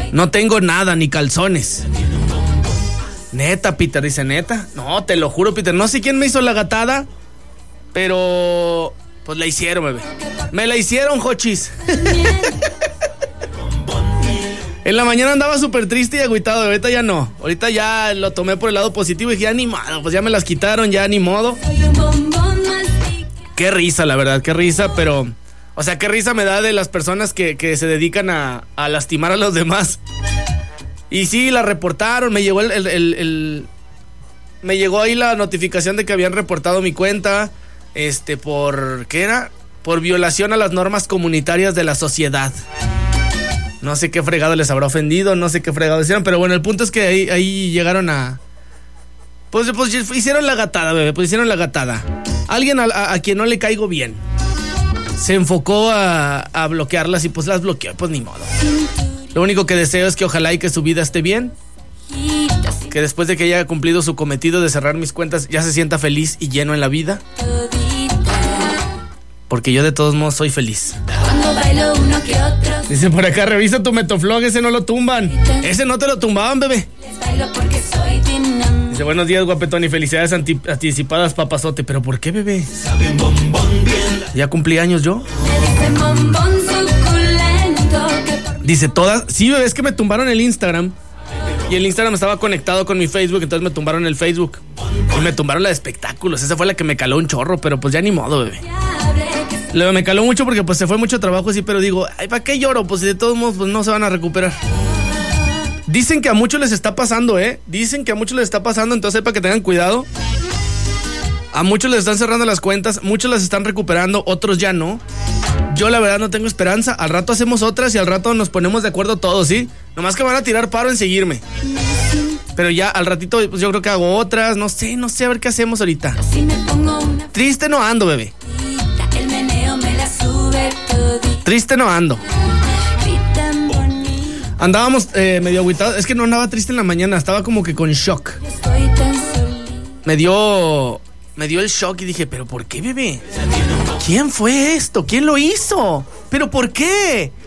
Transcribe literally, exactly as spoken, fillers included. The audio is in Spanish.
No tengo nada, ni calzones. Neta, Peter, dice, ¿neta? No, te lo juro, Peter. No sé quién me hizo la gatada, pero pues la hicieron, bebé. Me la hicieron, Jochis. En la mañana andaba súper triste y agüitado, bebé. Ahorita ya no. Ahorita ya lo tomé por el lado positivo y dije, ya ni modo, pues ya me las quitaron, ya ni modo. Qué risa, la verdad, qué risa, pero... O sea, qué risa me da de las personas que, que se dedican a, a lastimar a los demás. Y sí, la reportaron, me llegó el, el, el, el... Me llegó ahí la notificación de que habían reportado mi cuenta, este, por... ¿Qué era? Por violación a las normas comunitarias de la sociedad. No sé qué fregado les habrá ofendido, no sé qué fregado hicieron, pero bueno, el punto es que ahí, ahí llegaron a... Pues, pues hicieron la gatada, bebé, pues hicieron la gatada. Alguien a, a, a quien no le caigo bien se enfocó a, a bloquearlas y pues las bloqueó, pues ni modo. Lo único que deseo es que ojalá y que su vida esté bien, que después de que haya cumplido su cometido de cerrar mis cuentas ya se sienta feliz y lleno en la vida, porque yo de todos modos soy feliz. Dice por acá, revisa tu Metoflog, ese no lo tumban. Ese no te lo tumbaban, bebé. Dice, buenos días, guapetón, y felicidades anti- anticipadas, papazote. ¿Pero por qué, bebé? ¿Ya cumplí años yo? Dice, todas... Sí, bebé, es que me tumbaron el Instagram. Y el Instagram estaba conectado con mi Facebook, entonces me tumbaron el Facebook. Y me tumbaron la de espectáculos. Esa fue la que me caló un chorro, pero pues ya ni modo, bebé. Luego me caló mucho porque pues se fue mucho trabajo, sí, pero digo, ay, ¿para qué lloro? Pues de todos modos pues no se van a recuperar. Dicen que a muchos les está pasando, ¿eh? Dicen que a muchos les está pasando, entonces para que tengan cuidado. A muchos les están cerrando las cuentas, muchos las están recuperando, otros ya no. Yo la verdad no tengo esperanza. Al rato hacemos otras y al rato nos ponemos de acuerdo todos, ¿sí? Nomás que van a tirar paro en seguirme. Pero ya al ratito pues yo creo que hago otras, no sé, no sé, a ver qué hacemos ahorita. Triste no ando, bebé. Triste no ando. Andábamos eh, medio agüitados. Es que no andaba triste en la mañana, estaba como que con shock. Me dio... Me dio el shock y dije, ¿pero por qué, bebé? ¿Quién fue esto? ¿Quién lo hizo? ¿Pero por qué?